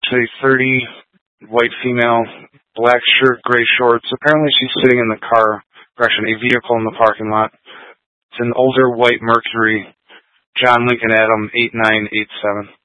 Actually 30, white female, black shirt, gray shorts. Apparently she's sitting in the car, a vehicle in the parking lot. It's an older white Mercury, John Lincoln Adam 8987.